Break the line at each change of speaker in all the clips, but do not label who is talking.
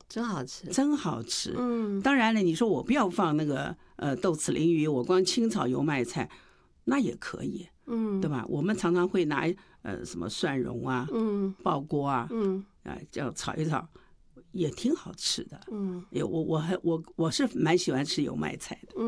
真好吃，
真好吃。当然了，你说我不要放那个豆豉鲮鱼，我光清炒油麦菜那也可以，对吧？我们常常会拿什么蒜蓉啊，爆锅啊，这样炒一炒，也挺好吃的。我是蛮喜欢吃油麦菜的。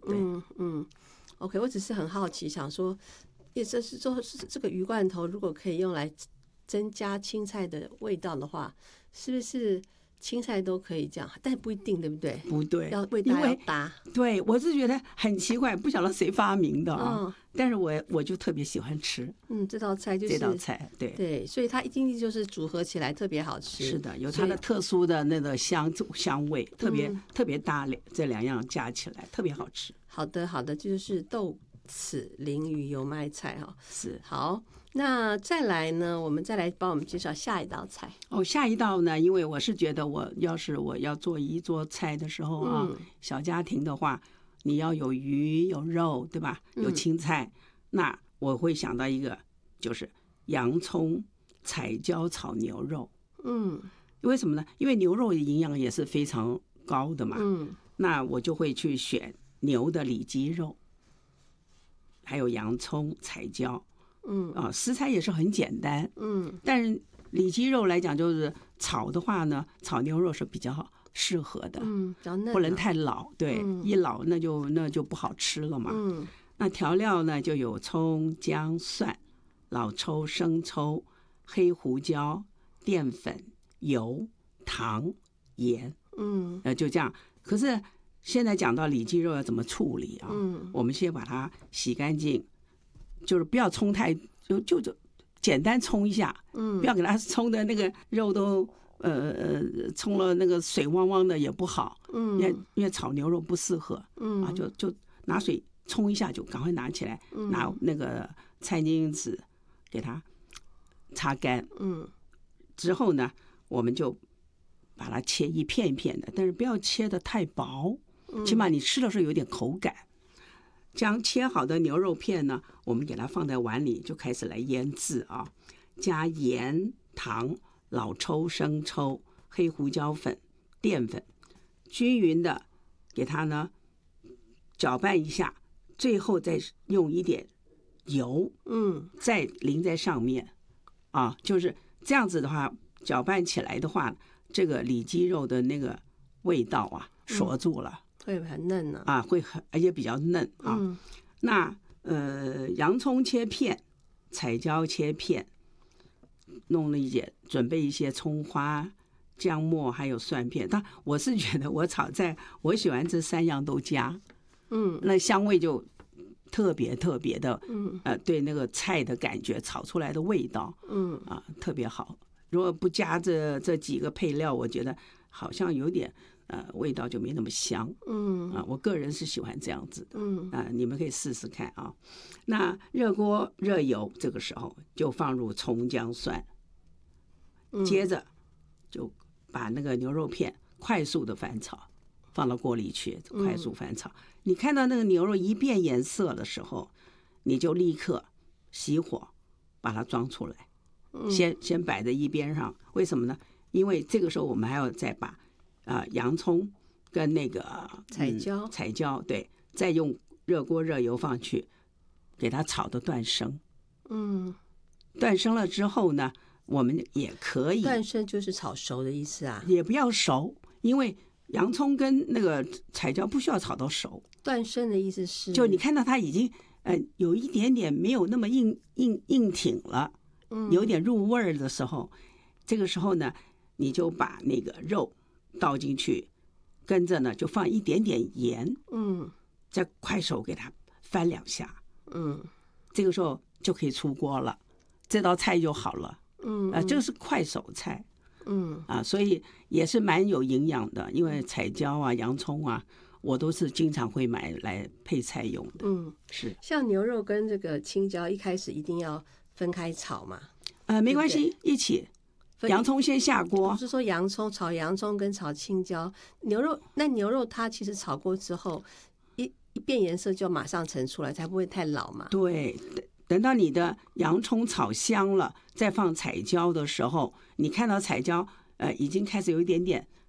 OK， 我只是很好奇，想说，也这个鱼罐头，如果可以用来增加青菜的味道的话，是不是青菜都可以这样？但不一定，对不对？
不对，
要味道要搭。
对，我是觉得很奇怪，不晓得谁发明的啊。但是我就特别喜欢吃。
这道菜就是
这道菜，
对，所以它一定就是组合起来特别好吃。
是的，有它的特殊的那个香味，特别搭，这两样加起来特别好吃。
好的，这就是豆豉鲮鱼油麦菜哈。
是
好。那再来呢？我们再来帮我们介绍下一道菜。
下一道呢？因为我是觉得，我要做一桌菜的时候啊，小家庭的话，你要有鱼有肉，对吧？有青菜，那我会想到一个，就是洋葱彩椒炒牛肉。为什么呢？因为牛肉的营养也是非常高的嘛。那我就会去选牛的里脊肉，还有洋葱彩椒。食材也是很简单。但是里脊肉来讲，就是炒的话呢，炒牛肉是比较适合的。不能太老，对，一老那就不好吃了嘛。那调料呢，就有葱姜蒜、老抽、生抽、黑胡椒、淀粉、油、糖、盐。就这样。可是现在讲到里脊肉要怎么处理啊？我们先把它洗干净。就是不要冲太就简单冲一下，不要给它冲的那个肉都冲了那个水汪汪的也不好，因为炒牛肉不适合，就拿水冲一下就赶快拿起来，拿那个餐巾纸给它擦干，之后呢，我们就把它切一片一片的，但是不要切得太薄，起码你吃的时候有点口感。将切好的牛肉片呢，我们给它放在碗里，就开始来腌制啊。加盐、糖、老抽、生抽、黑胡椒粉、淀粉，均匀的给它呢搅拌一下，最后再用一点油，再淋在上面啊。就是这样子的话，搅拌起来的话，这个里脊肉的那个味道啊，锁住了。
会很嫩呢。
会而且比较嫩啊。那洋葱切片，彩椒切片，弄了准备一些葱花、姜末还有蒜片。但我是觉得我炒菜，我喜欢这3样都加，那香味就特别的，对那个菜的感觉，炒出来的味道，特别好。如果不加这几个配料，我觉得好像有点。味道就没那么香。我个人是喜欢这样子的。你们可以试试看啊。那热锅热油，这个时候就放入葱姜蒜，接着就把那个牛肉片快速的翻炒，放到锅里去快速翻炒。你看到那个牛肉一变颜色的时候，你就立刻熄火，把它装出来，先摆在一边上。为什么呢？因为这个时候我们还要再把洋葱跟那个彩椒，对，再用热锅热油放去，给它炒的断生。断生了之后呢，我们也可以
断生就是炒熟的意思啊，
也不要熟，因为洋葱跟那个彩椒不需要炒到熟。
断生的意思是，
就你看到它已经有一点点没有那么硬挺了，有点入味儿的时候，这个时候呢，你就把那个肉倒进去，跟着呢就放一点点盐，再快手给它翻2下，这个时候就可以出锅了，这道菜就好了。这个是快手菜，所以也是蛮有营养的，因为彩椒啊、洋葱啊，我都是经常会买来配菜用的。是
像牛肉跟这个青椒一开始一定要分开炒嘛？
没关系，一起。洋葱先下锅，
不是说炒洋葱跟炒青椒，牛肉它其实炒过之后，一变颜色就马上盛出来，才不会太老嘛。
对，等到你的洋葱炒香了，再放彩椒的时候，你看到彩椒已经开始有一点点